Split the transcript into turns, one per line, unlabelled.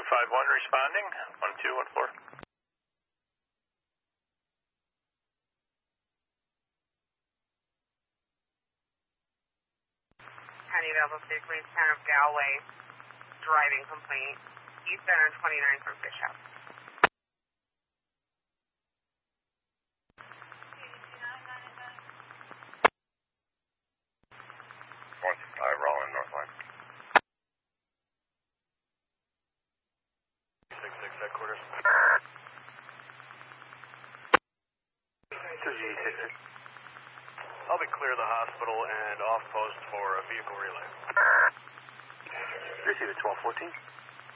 251 responding, 1214.
County Available City Police, Town of Galway, driving complaint, eastbound on 29 from Fish House.
Rollin, Northline.
66 headquarters.
2G66.
I'll be clear of the hospital and off post for a vehicle relay.
Receive it 1214.